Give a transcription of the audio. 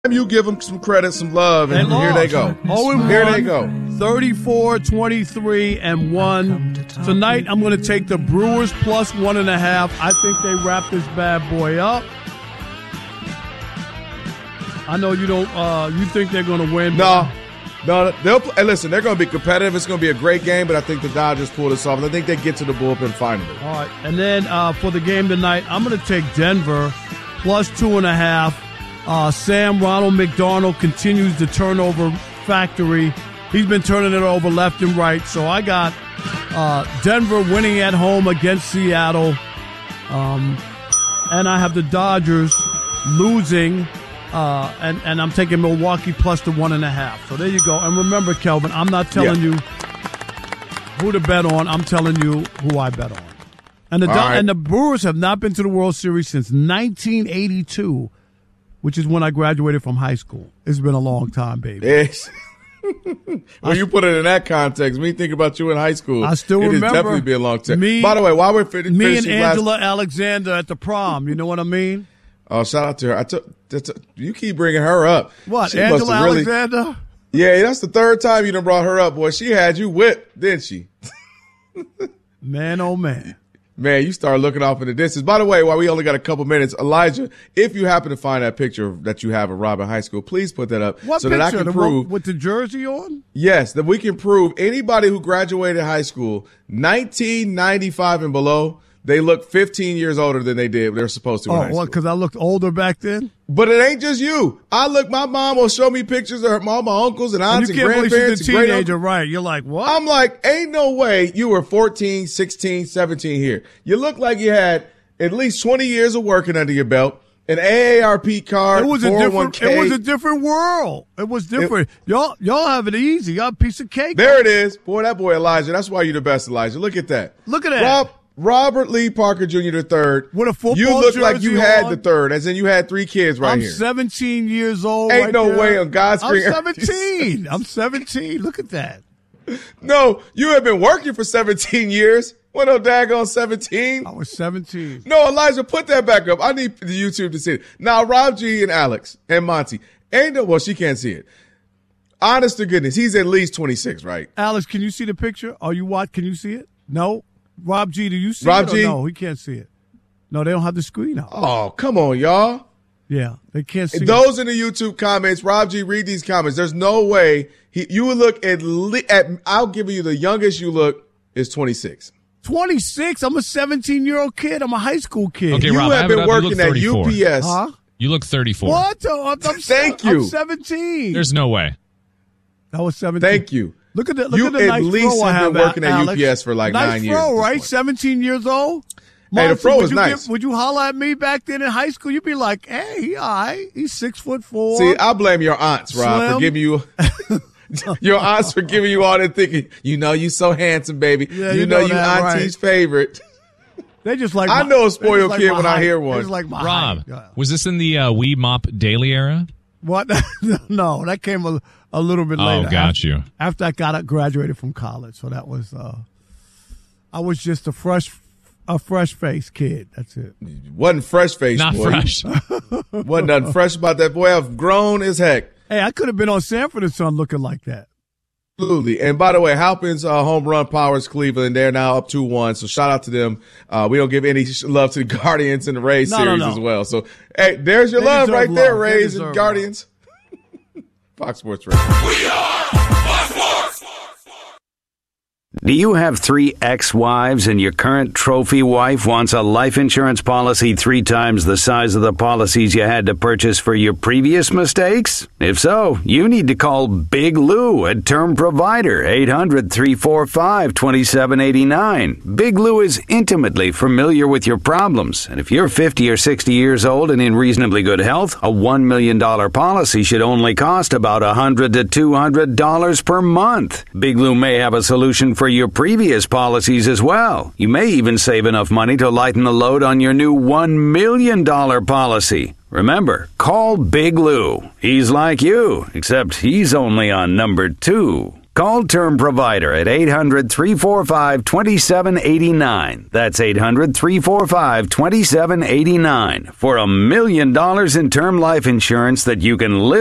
You give them some credit, some love, and here they go. 0-1. Here they go. 34-23-1. Tonight, I'm going to take the Brewers plus 1.5. I think they wrap this bad boy up. I know you don't. You think they're going to win? No. They'll play. Hey, listen, they're going to be competitive. It's going to be a great game, but I think the Dodgers pull this off. And I think they get to the bullpen finally. All right, and then for the game tonight, I'm going to take Denver plus 2.5. Sam Ronald McDonald continues the turnover factory. He's been turning it over left and right. So I got Denver winning at home against Seattle. And I have the Dodgers losing. And I'm taking Milwaukee plus the 1.5. So there you go. And remember, Kelvin, I'm not telling you who to bet on. I'm telling you who I bet on. And the Brewers have not been to the World Series since 1982. Which is when I graduated from high school. It's been a long time, baby. Yes. When you put it in that context, when you think about you in high school, I still remember. It has definitely been a long time. By the way, while we're finishing, me and Angela Alexander at the prom. You know what I mean? Oh, shout out to her. You keep bringing her up. What, Angela Alexander? Yeah, that's the third time you done brought her up, boy. She had you whipped, didn't she? Man, oh man. Man, you start looking off in the distance. By the way, while we only got a couple minutes, Elijah, if you happen to find that picture that you have of Rob in high school, please put that up. What so picture? That I can prove with the jersey on? Yes, that we can prove anybody who graduated high school 1995 and below, they look 15 years older than they did. They're supposed to. Oh, what? Because I looked older back then. But it ain't just you. My mom will show me pictures of all my uncles and aunts and grandparents. She's a teenager, right? You're like, what? I'm like, ain't no way you were 14, 16, 17 here. You look like you had at least 20 years of working under your belt, an AARP card, 401k. It was a different world. It was different. Y'all have it easy. Y'all a piece of cake. There it is. Boy, that boy Elijah. That's why you're the best, Elijah. Look at that. Look at that. Robert Lee Parker Jr. III. With a football You look jersey like you had the third, as in you had 3 kids here. I'm 17 years old. Ain't no way on God's screen. I'm 17. I'm 17. Look at that. No, you have been working for 17 years. What no daggone 17? I was 17. No, Elijah, put that back up. I need the YouTube to see it. Now, Rob G and Alex and Monty. Well, she can't see it. Honest to goodness, he's at least 26, right? Alex, can you see the picture? Can you see it? No? Rob G, do you see it? Or no, he can't see it. No, they don't have the screen out. Oh, come on, y'all. Yeah, they can't see those in the YouTube comments. Rob G, read these comments. There's no way you would look at I'll give you the youngest you look is 26. 26? I'm a 17-year-old kid. I'm a high school kid. Okay, you Rob, have been working at UPS. Huh? You look 34. What? Thank you. I'm 17. There's no way. I was 17. Thank you. Look at the at nice least fro I have, been working Alex. at UPS for like nice 9 years. Nice fro, right? 17 years old. Hey, the fro is nice. Would you holler at me back then in high school? You'd be like, hey, he all right. He's 6'4". See, I blame your aunts, Rob, for giving you your aunts for giving you all that thinking, you so handsome, baby. Yeah, you auntie's favorite. They just like I know a spoiled kid when I hear one. They just like my Rob, height. was this in the We Mop Daily era? What? No, that came a little bit later. Oh, got you. After I graduated from college, so that was I was just a fresh faced kid. That's it. Wasn't fresh faced. Not boy. fresh. Wasn't nothing fresh about that boy. I've grown as heck. Hey, I could have been on Sanford and Son looking like that. Absolutely. And by the way, Halpin's home run powers Cleveland. They're now up 2-1. So shout out to them. We don't give any love to the Guardians in the Rays series as well. So, hey, there's your love right there, Rays and Guardians. Fox Sports Radio. We are Fox Sports. Do you have 3 ex-wives and your current trophy wife wants a life insurance policy 3 times the size of the policies you had to purchase for your previous mistakes? If so, you need to call Big Lou at Term Provider, 800-345-2789. Big Lou is intimately familiar with your problems, and if you're 50 or 60 years old and in reasonably good health, a $1 million policy should only cost about $100 to $200 per month. Big Lou may have a solution for your previous policies as well. You may even save enough money to lighten the load on your new $1 million policy. Remember, call Big Lou. He's like you, except he's only on number 2. Call Term Provider at 800-345-2789. That's 800-345-2789 for $1 million in term life insurance that you can live